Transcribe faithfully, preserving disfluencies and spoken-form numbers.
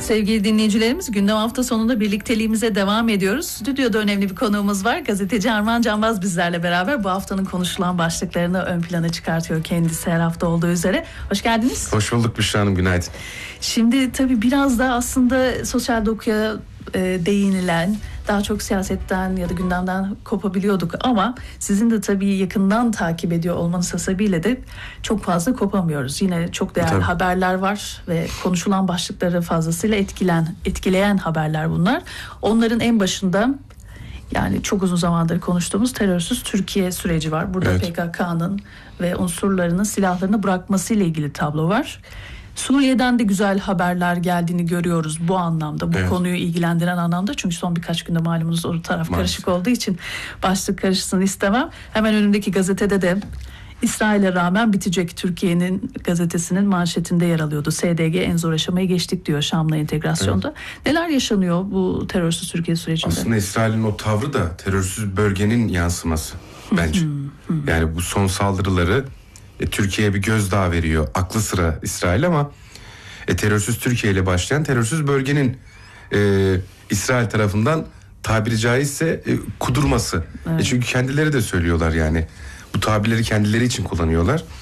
sevgili dinleyicilerimiz, gündem hafta sonunda birlikteliğimize devam ediyoruz. Stüdyoda önemli bir konuğumuz var. Gazeteci Armağan Canbaz bizlerle beraber bu haftanın konuşulan başlıklarını ön plana çıkartıyor kendisi her hafta olduğu üzere. Hoş geldiniz. Hoş bulduk Büşra Hanım, günaydın. Şimdi tabii biraz da aslında sosyal dokuya e, değinilen, daha çok siyasetten ya da gündemden kopabiliyorduk ama sizin de tabii yakından takip ediyor olmanız hasebiyle de çok fazla kopamıyoruz. Yine çok değerli tabii. haberler var ve konuşulan başlıkları fazlasıyla etkilen, etkileyen haberler bunlar. Onların en başında yani çok uzun zamandır konuştuğumuz terörsüz Türkiye süreci var. Burada evet. P K K'nın ve unsurlarının silahlarını bırakmasıyla ilgili tablo var. Suriye'den de güzel haberler geldiğini görüyoruz bu anlamda, bu evet. konuyu ilgilendiren anlamda. Çünkü son birkaç günde malumunuz o taraf Maalesef. karışık olduğu için başlık karışsın istemem. Hemen önümdeki gazetede de İsrail'e rağmen bitecek Türkiye'nin gazetesinin manşetinde yer alıyordu. S D G en zor aşamayı geçtik diyor Şam'la entegrasyonda. Evet. Neler yaşanıyor bu terörsüz Türkiye sürecinde? Aslında İsrail'in o tavrı da terörsüz bölgenin yansıması bence. Yani bu son saldırıları E, Türkiye'ye bir gözdağı veriyor. Aklı sıra İsrail ama e, terörsüz Türkiye ile başlayan terörsüz bölgenin e, İsrail tarafından tabiri caizse e, kudurması. Evet. E, çünkü kendileri de söylüyorlar yani. Bu tabirleri kendileri için kullanıyorlar.